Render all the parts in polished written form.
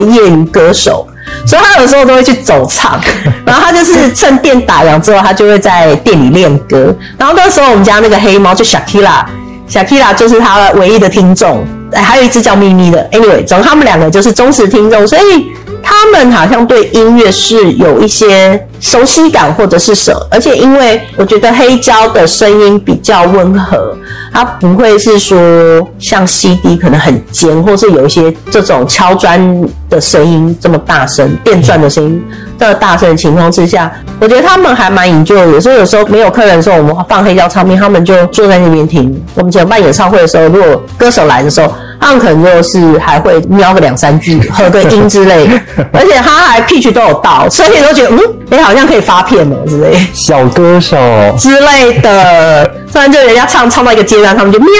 业余歌手，所以他有时候都会去走唱，然后他就是趁店打烊之后，他就会在店里练歌。然后那时候我们家那个黑猫就 Shakira 就是他唯一的听众，还有一只叫咪咪的。Anyway， 总之他们两个就是忠实听众，所以他们好像对音乐是有一些熟悉感或者是什么，而且因为我觉得黑胶的声音比较温和，它不会是说像 CD 可能很尖，或是有一些这种敲砖的声音这么大声，电钻的声音这么大声的情况之下，我觉得他们还蛮enjoy的。所以有时候没有客人的时候，我们放黑胶唱片，他们就坐在那边听。我们以前办演唱会的时候，如果歌手来的时候，他们可能就是还会瞄个2-3句，合个音之类的，而且他还 pitch 都有到，所以都觉得好像可以发片了之类的， 小歌手之类的。突然就人家唱到一个阶段，他们就喵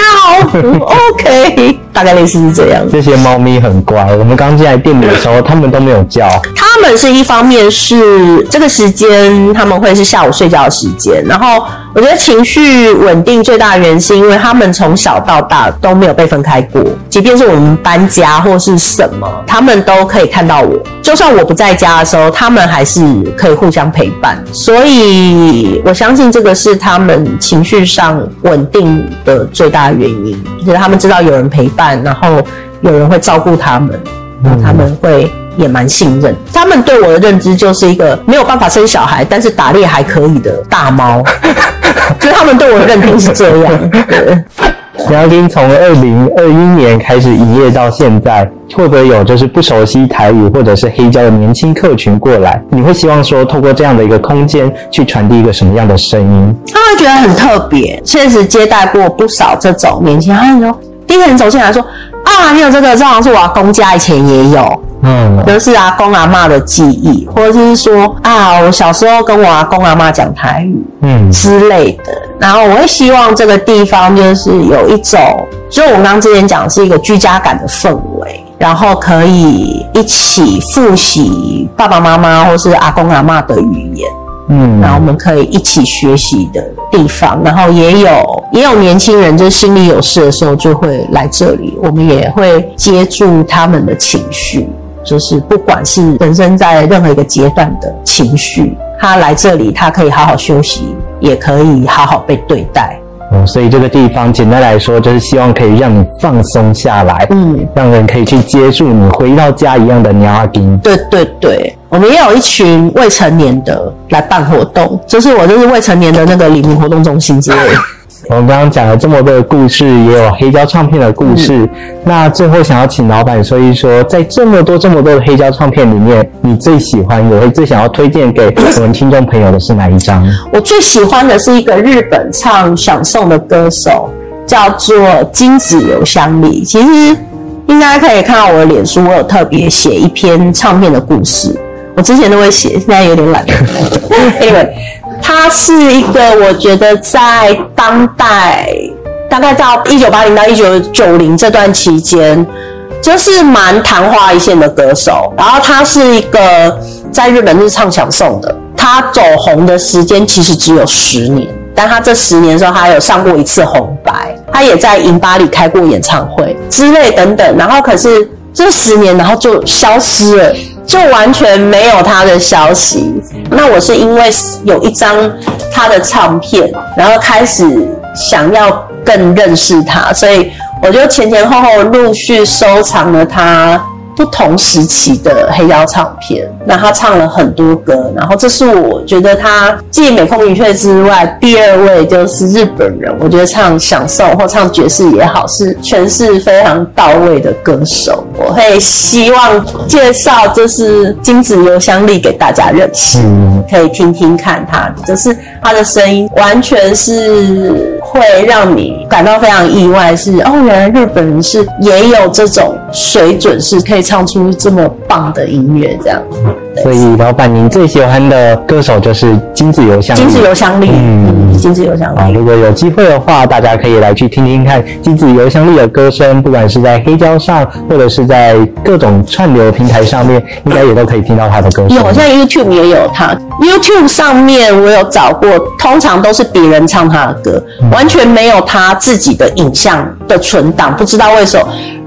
，OK， 大概类似是这样。 这些猫咪很乖，我们刚进来店里的时候，他们都没有叫。 他们是一方面是这个时间他们会是下午睡觉的时间，然后我觉得情绪稳定最大的原因是因为他们从小到大都没有被分开过，即便是我们搬家或是什么，他们都可以看到我，就算我不在家的时候，他们还是可以互相陪伴。所以我相信这个是他们情绪上稳定的最大的原因，就是他们知道有人陪伴，然后有人会照顾他们，然后他们会也蛮信任。他们对我的认知就是一个没有办法生小孩，但是打猎还可以的大猫，就是他们对我的认定是这样。对。 苗栗从2021年开始营业到现在，会不会有就是不熟悉台语或者是黑胶的年轻客群过来？你会希望说透过这样的一个空间去传递一个什么样的声音？ 他会觉得很特别，确实接待过不少这种年轻人，他说第一个人走进来说啊，你有这个好像是我阿公家以前也有。就是阿公阿嬷的记忆，或者是说啊，我小时候跟我阿公阿嬷讲台语，之类的。然后我会希望这个地方就是有一种，就我们刚刚之前讲是一个居家感的氛围，然后可以一起复习爸爸妈妈或是阿公阿嬷的语言。然后我们可以一起学习的地方，然后也有年轻人，就是心里有事的时候就会来这里，我们也会接住他们的情绪，就是不管是人生在任何一个阶段的情绪，他来这里，他可以好好休息，也可以好好被对待。 所以这个地方简单来说就是希望可以让你放松下来，让人可以去接住你回到家一样的鸟阿金。 对对对，我们也有一群未成年的来办活动，就是未成年的那个黎明活动中心之类的。 我们刚刚讲了这么多的故事，也有黑胶唱片的故事，那最后想要请老板说一说，在这么多的黑胶唱片里面，你最喜欢也会最想要推荐给我们听众朋友的是哪一张？ 我最喜欢的是一个日本唱想颂的歌手，叫做金子由香里。其实应该可以看到我的脸书，我有特别写一篇唱片的故事，我之前都会写，现在有点懒。Anyway， 它是一个我觉得在当代大概到1980到1990这段期间，就是蛮昙花一现的歌手。然后他是一个在日本是唱想颂的，他走红的时间其实只有10年，但他这10年的时候，他有上过一次红白，他也在银巴里开过演唱会之类等等。然后可是这10年，然后就消失了，就完全没有他的消息。那我是因为有一张他的唱片，然后开始想要更认识他，所以我就前后陆续收藏了他不同时期的黑胶唱片。那他唱了很多歌，然后这是我觉得他继美空云雀之外第2位，就是日本人，我觉得唱想颂或唱爵士也好，是诠释非常到位的歌手。我会希望介绍就是金子由香里给大家认识，可以听听看他，就是他的声音完全是会让你感到非常意外，是原来日本人是也有这种水准，是可以唱出这么棒的音乐这样。 所以老板您最喜欢的歌手就是金子由香里。金子由香里，金子由香里。如果有机会的话，大家可以来去听听看金子由香里的歌声，不管是在黑胶上，或者是在各种串流平台上面，应该也都可以听到他的歌声。 有，在 YouTube 也有他。YouTube 上面我有找过，通常都是别人唱他的歌，完全没有他自己的影像的存档，不知道为什么。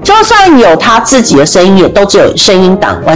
就算有他自己的声音，也都只有声音档。